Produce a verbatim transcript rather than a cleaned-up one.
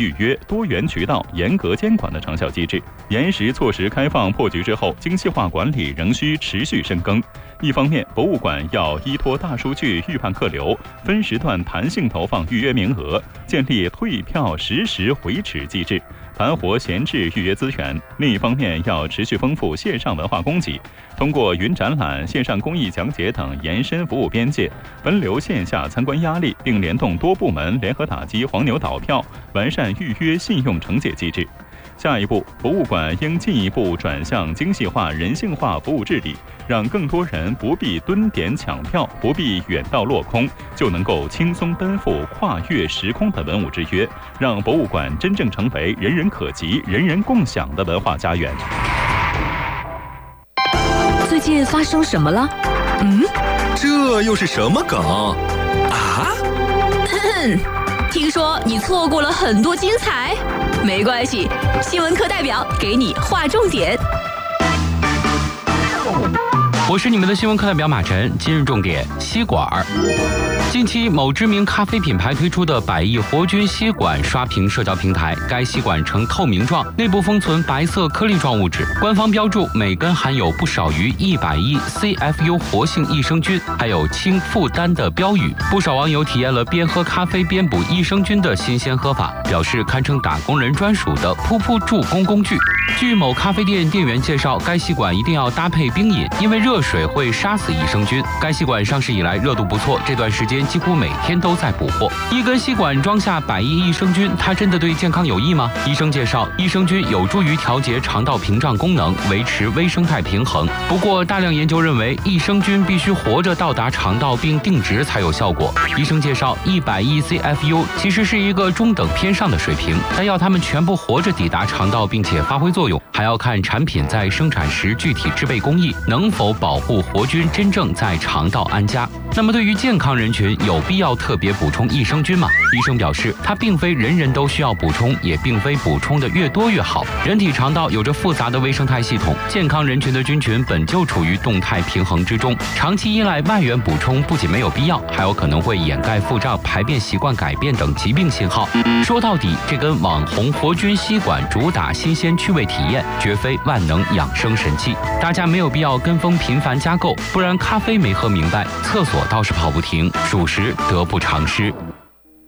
预约、多元渠道、严格监管的长效机制。延时错时开放破局之后，精细化管理仍需持续深耕。一方面，博物馆要依托大数据预判客流，分时段弹性投放预约名额，建立退票实时回池机制，盘活闲置预约资源。另一方面，要持续丰富线上文化供给，通过云展览、线上公益讲解等延伸服务边界，分流线下参观压力，并联动多部门联合打击黄牛倒票，完善预约信用惩戒机制。下一步，博物馆应进一步转向精细化、人性化服务治理，让更多人不必蹲点抢票，不必远道落空，就能够轻松奔赴跨越时空的文物之约，让博物馆真正成为人人可及、人人共享的文化家园。 最近发生什么了？嗯， 这又是什么梗啊？ 听说你错过了很多精彩，没关系，新闻课代表给你划重点。 我是你们的新闻课代表马晨，今日重点：吸管。近期，某知名咖啡品牌推出的百亿活菌吸管刷屏社交平台，该吸管呈透明状，内部封存白色颗粒状物质，官方标注每根含有不少于一百亿 C F U 活性益生菌，还有轻负担的标语。不少网友体验了边喝咖啡边补益生菌的新鲜喝法，表示堪称打工人专属的噗噗助攻工具。据某咖啡店店员介绍，该吸管一定要搭配冰饮，因为热水会杀死益生菌。该吸管上市以来热度不错，这段时间几乎每天都在补货。一根吸管装下百亿益生菌，它真的对健康有益吗？医生介绍，益生菌有助于调节肠道屏障功能，维持微生态平衡。不过，大量研究认为，益生菌必须活着到达肠道并定植才有效果。医生介绍，一百亿 C F U 其实是一个中等偏上的水平，但要它们全部活着抵达肠道并且发挥作用，还要看产品在生产时具体制备工艺能否保护活菌真正在肠道安家。那么对于健康人群，有必要特别补充益生菌吗？医生表示，它并非人人都需要补充，也并非补充的越多越好。人体肠道有着复杂的微生态系统，健康人群的菌群本就处于动态平衡之中，长期依赖外源补充不仅没有必要，还有可能会掩盖腹胀、排便习惯改变等疾病信号。说到底，这根网红活菌吸管主打新鲜趣味体验，绝非万能养生神器。大家没有必要跟风频繁加购，不然咖啡没喝明白，厕所倒是跑不停，属实得不偿失。